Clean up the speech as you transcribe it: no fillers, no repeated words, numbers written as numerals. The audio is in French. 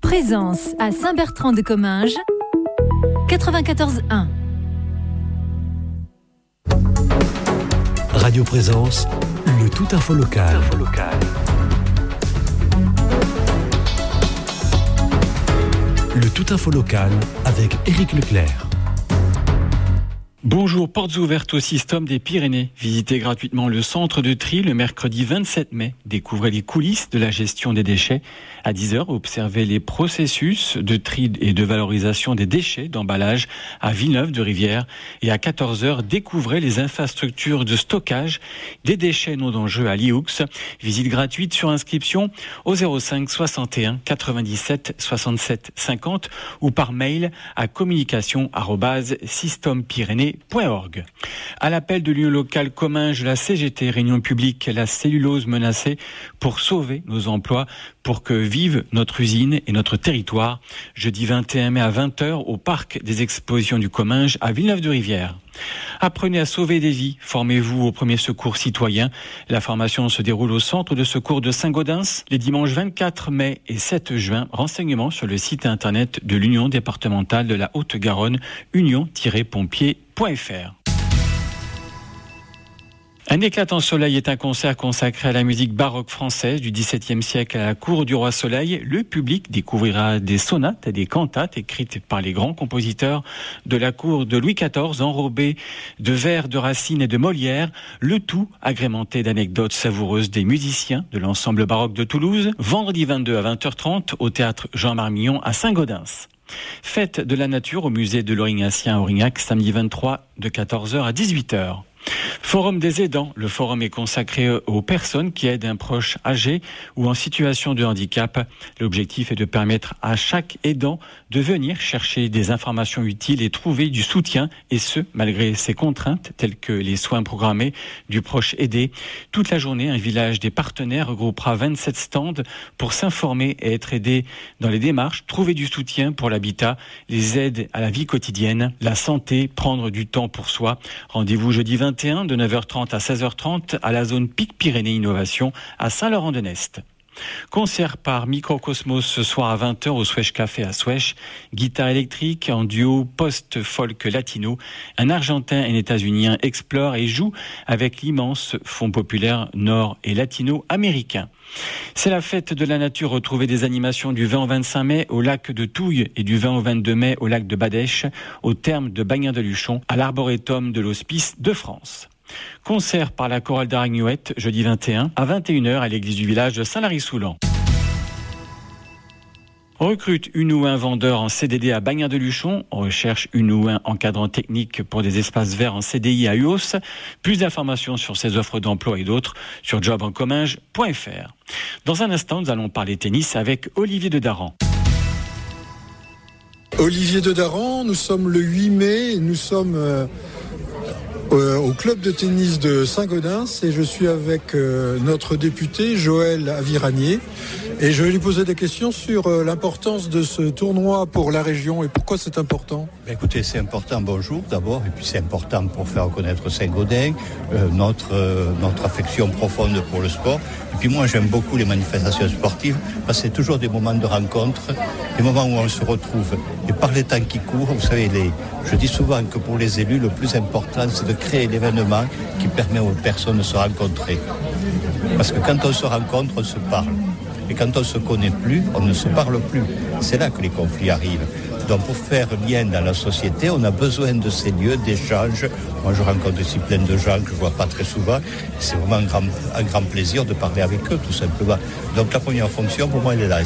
Présence à Saint-Bertrand-de-Comminges, 94.1. Radio Présence, le tout info local. Le tout info local avec Éric Leclerc. Bonjour, portes ouvertes au Système des Pyrénées. Visitez gratuitement le centre de tri le mercredi 27 mai. Découvrez les coulisses de la gestion des déchets. À 10h, observez les processus de tri et de valorisation des déchets d'emballage à Villeneuve-de-Rivière. Et à 14h, découvrez les infrastructures de stockage des déchets non dangereux à Lioux. Visite gratuite sur inscription au 05 61 97 67 50 ou par mail à communication@systempyrénées.org. À l'appel de l'Union locale Comminges, la CGT, Réunion publique, la cellulose menacée pour sauver nos emplois, pour que vive notre usine et notre territoire. Jeudi 21 mai à 20h au parc des expositions du Comminges à Villeneuve-de-Rivière. Apprenez à sauver des vies, formez-vous au premier secours citoyen. La formation se déroule au centre de secours de Saint-Gaudens les dimanches 24 mai et 7 juin. Renseignements sur le site internet de l'Union départementale de la Haute-Garonne, union-pompier.fr. Un éclatant soleil est un concert consacré à la musique baroque française du XVIIe siècle à la cour du roi Soleil. Le public découvrira des sonates et des cantates écrites par les grands compositeurs de la cour de Louis XIV, enrobés de vers de Racine et de Molière, le tout agrémenté d'anecdotes savoureuses des musiciens de l'ensemble baroque de Toulouse. Vendredi 22 à 20h30 au théâtre Jean Marmillon à Saint-Gaudens. Fête de la nature au musée de l'Orignacien à Aurignac, samedi 23 de 14h à 18h. Forum des aidants. Le forum est consacré aux personnes qui aident un proche âgé ou en situation de handicap. L'objectif est de permettre à chaque aidant de venir chercher des informations utiles et trouver du soutien, et ce, malgré ses contraintes telles que les soins programmés du proche aidé. Toute la journée, un village des partenaires regroupera 27 stands pour s'informer et être aidé dans les démarches, trouver du soutien pour l'habitat, les aides à la vie quotidienne, la santé, prendre du temps pour soi. Rendez-vous jeudi 21 de 9h30 à 16h30 à la zone Pic Pyrénées Innovation à Saint-Laurent-de-Nest. Concert par Microcosmos ce soir à 20h au Swèche Café à Swèche. Guitare électrique en duo post-folk latino. Un Argentin et un États-Unien explorent et jouent avec l'immense fonds populaire nord et latino-américain. C'est la fête de la nature. Retrouvez des animations du 20 au 25 mai au lac de Touille et du 20 au 22 mai au lac de Badèche, au terme de Bagnin-de-Luchon, à l'Arboretum de l'Hospice de France. Concert par la chorale d'Aragnouette, jeudi 21 à 21h à l'église du village de Saint-Lary-Soulan. On recrute une ou un vendeur en CDD à Bagnin-de-Luchon. On recherche une ou un encadrant technique pour des espaces verts en CDI à UOS. Plus d'informations sur ces offres d'emploi et d'autres sur jobencomminges.fr. Dans un instant, nous allons parler tennis avec Olivier de Daran. Olivier de Daran, nous sommes le 8 mai, nous sommes au club de tennis de Saint-Gaudens et je suis avec notre député Joël Aviragné et je vais lui poser des questions sur l'importance de ce tournoi pour la région et pourquoi c'est important. Écoutez, c'est important, bonjour d'abord, et puis c'est important pour faire connaître Saint-Gaudens, notre affection profonde pour le sport. Et puis moi j'aime beaucoup les manifestations sportives parce que c'est toujours des moments de rencontre, des moments où on se retrouve. Et par les temps qui courent, vous savez, je dis souvent que pour les élus, le plus important c'est de créer l'événement qui permet aux personnes de se rencontrer. Parce que quand on se rencontre, on se parle. Et quand on ne se connaît plus, on ne se parle plus. C'est là que les conflits arrivent. Donc pour faire lien dans la société, on a besoin de ces lieux d'échange. Moi je rencontre ici plein de gens que je ne vois pas très souvent. C'est vraiment un grand plaisir de parler avec eux tout simplement. Donc la première fonction pour moi elle est là.